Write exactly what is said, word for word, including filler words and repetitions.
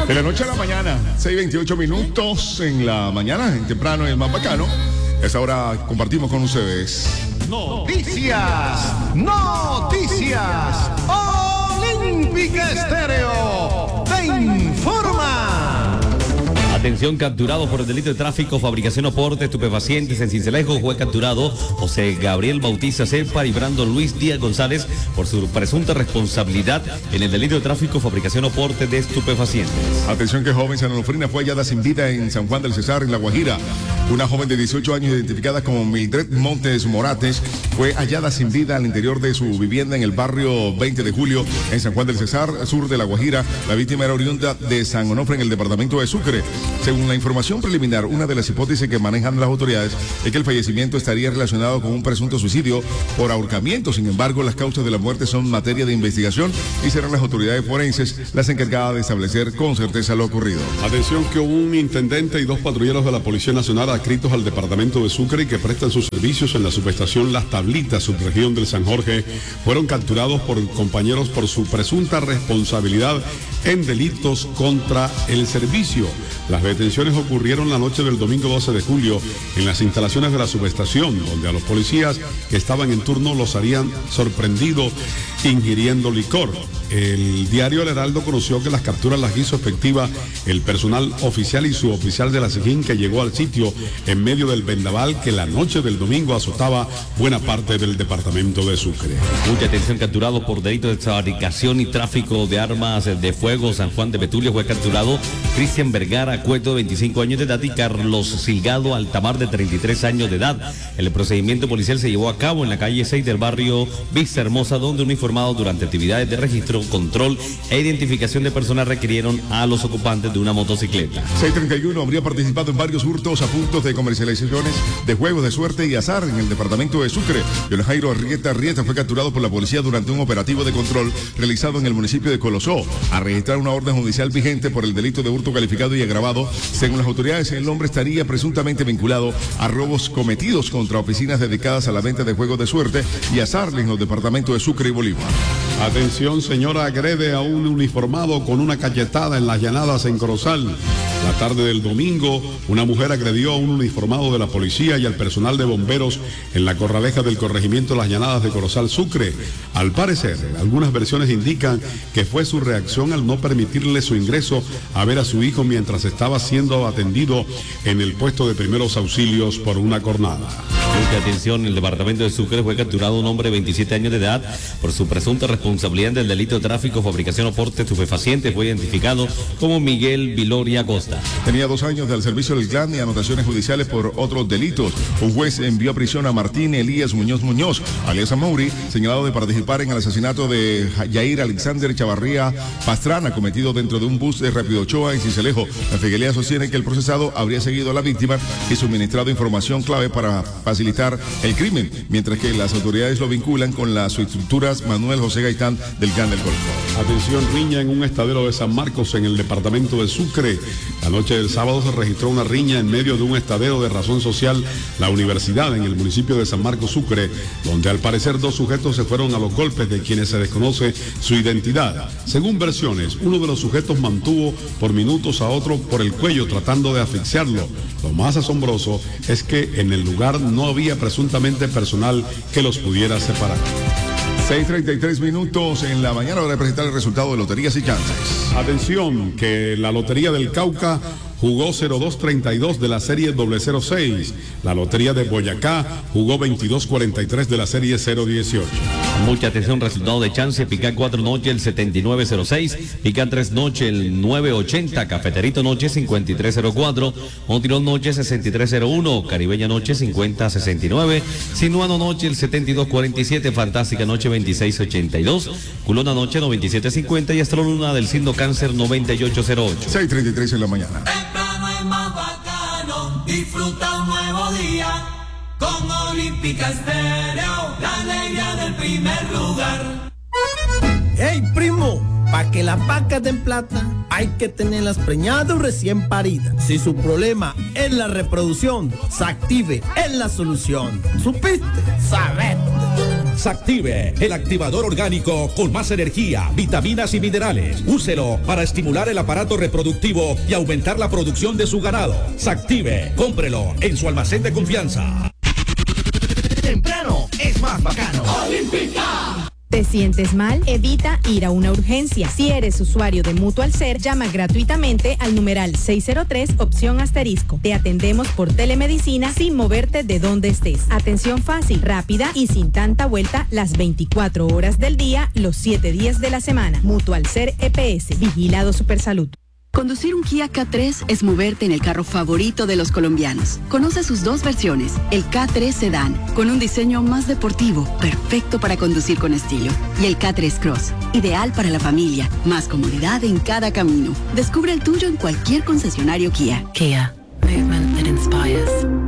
De la noche a la mañana, seis veintiocho minutos en la mañana, en temprano y el más bacano. Es ahora compartimos con ustedes. Noticias, noticias, Olímpica Estéreo te informa. Atención, capturado por el delito de tráfico, fabricación o porte de estupefacientes en Sincelejo, fue capturado José Gabriel Bautista Cepa y Brandon Luis Díaz González por su presunta responsabilidad en el delito de tráfico, fabricación o porte de estupefacientes. Atención que joven sanonofrina fue hallada sin vida en San Juan del Cesar, en La Guajira. Una joven de dieciocho años identificada como Mildred Montes Morates fue hallada sin vida al interior de su vivienda en el barrio veinte de julio en San Juan del Cesar, sur de La Guajira. La víctima era oriunda de San Onofre en el departamento de Sucre. Según la información preliminar, una de las hipótesis que manejan las autoridades es que el fallecimiento estaría relacionado con un presunto suicidio por ahorcamiento. Sin embargo, las causas de la muerte son materia de investigación y serán las autoridades forenses las encargadas de establecer con certeza lo ocurrido. Atención que un intendente y dos patrulleros de la Policía Nacional adscritos al departamento de Sucre y que prestan sus servicios en la subestación Las Tablitas, subregión del San Jorge, fueron capturados por compañeros por su presunta responsabilidad en delitos contra el servicio. Las detenciones ocurrieron la noche del domingo doce de julio en las instalaciones de la subestación, donde a los policías que estaban en turno los habían sorprendido ingiriendo licor. El diario El Heraldo conoció que las capturas las hizo efectiva el personal oficial y suboficial de la SIJIN que llegó al sitio en medio del vendaval que la noche del domingo azotaba buena parte del departamento de Sucre. Mucha atención, capturado por delito de fabricación y tráfico de armas de fuego. San Juan de Betulio fue capturado Cristian Vergara Cueto, de veinticinco años de edad, y Carlos Silgado Altamar, de treinta y tres años de edad. El procedimiento policial se llevó a cabo en la calle seis del barrio Vista Hermosa, donde uniformados durante actividades de registro, control e identificación de personas requirieron a los ocupantes de una motocicleta. seis treinta y uno habría participado en varios hurtos a puntos de comercializaciones de juegos de suerte y azar en el departamento de Sucre. John Jairo Arrieta Arrieta fue capturado por la policía durante un operativo de control realizado en el municipio de Colosó, a registrar una orden judicial vigente por el delito de hurto calificado y agravado. Según las autoridades, el hombre estaría presuntamente vinculado a robos cometidos contra oficinas dedicadas a la venta de juegos de suerte y azar en los departamentos de Sucre y Bolívar. Atención, señora agrede a un uniformado con una cachetada en las llanadas en Corozal. La tarde del domingo, una mujer agredió a un uniformado de la policía y al personal de bomberos en la corraleja del corregimiento Las Llanadas de Corozal, Sucre. Al parecer, algunas versiones indican que fue su reacción al no permitirle su ingreso a ver a su hijo mientras estaba siendo atendido en el puesto de primeros auxilios por una cornada. Mucha atención, en el departamento de Sucre fue capturado un hombre de veintisiete años de edad por su presunta responsabilidad del delito de tráfico, fabricación o porte de estupefacientes. Fue identificado como Miguel Viloria Costa. Tenía dos años del servicio del clan y anotaciones judiciales por otros delitos. Un juez envió a prisión a Martín Elías Muñoz Muñoz, alias Amouri, señalado de participar en el asesinato de Yair Alexander Chavarría Pastrana, cometido dentro de un bus de Rápido Ochoa en Sincelejo. La fiscalía sostiene que el procesado habría seguido a la víctima y suministrado información clave para facilitar el crimen, mientras que las autoridades lo vinculan con las estructuras Manuel José Gaitán del Clan del Golfo. Atención, riña en un estadero de San Marcos en el departamento de Sucre. La noche del sábado se registró una riña en medio de un estadero de razón social, La Universidad, en el municipio de San Marcos, Sucre, donde al parecer dos sujetos se fueron a los golpes de quienes se desconoce su identidad. Según versiones, uno de los sujetos mantuvo por minutos a otro por el cuello tratando de asfixiarlo. Lo más asombroso es que en el lugar no había presuntamente personal que los pudiera separar. seis treinta y tres minutos en la mañana, hora de presentar el resultado de Loterías y Chances. Atención, que la Lotería del Cauca jugó cero dos treinta y dos de la serie doble cero seis. La Lotería de Boyacá jugó veintidós cuarenta y tres de la serie cero dieciocho. Mucha atención, resultado de chance. Picán cuatro noche el setenta y nueve cero seis, Picán tres noche el nueve ochenta, Cafeterito noche cincuenta y tres cero cuatro, Montirón noche sesenta y tres cero uno, Caribeña noche cincuenta sesenta y nueve, Sinuano noche el setenta y dos cuarenta y siete, Fantástica noche veintiséis ochenta y dos, Culona noche noventa y siete cincuenta y Astro Luna del signo Cáncer noventa y ocho cero ocho. seis treinta y tres en la mañana. Temprano es más bacano, disfruta un nuevo día con Olímpica Estéreo, la alegría del primer lugar. ¡Hey, primo! Pa' que las vacas den plata, hay que tenerlas preñadas o recién paridas. Si su problema es la reproducción, Sactive es la solución. ¿Supiste? ¡Sabete! Sactive, el activador orgánico con más energía, vitaminas y minerales. Úselo para estimular el aparato reproductivo y aumentar la producción de su ganado. Sactive, cómprelo en su almacén de confianza. Temprano es más bacano. Olímpica. ¿Te sientes mal? Evita ir a una urgencia. Si eres usuario de Mutual Ser, llama gratuitamente al numeral seis cero tres, opción asterisco. Te atendemos por telemedicina sin moverte de donde estés. Atención fácil, rápida y sin tanta vuelta las veinticuatro horas del día, los siete días de la semana. Mutual Ser E P S, Vigilado Supersalud. Conducir un Kia K tres es moverte en el carro favorito de los colombianos. Conoce sus dos versiones, el K tres Sedan, con un diseño más deportivo, perfecto para conducir con estilo, y el K tres Cross, ideal para la familia, más comodidad en cada camino. Descubre el tuyo en cualquier concesionario Kia. Kia, movement that inspires.